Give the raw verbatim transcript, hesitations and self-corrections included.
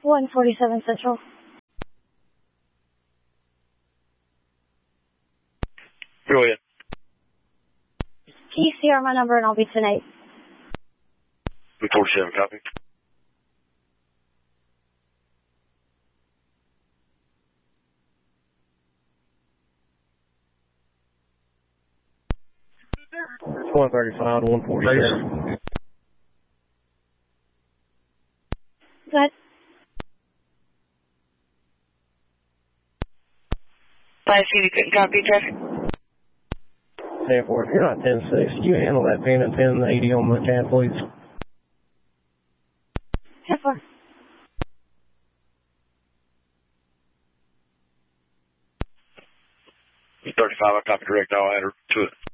one forty-seven Central. Go ahead. Can you C R my number and I'll be ten eight? one forty-seven, copy. one thirty-five to one forty-seven. Go ahead. five C, you couldn't copy, traffic? ten four, you're not ten six. You handle that pin at ten eighty on the cab, please. ten four. thirty-five, I copy direct, I'll add her to it.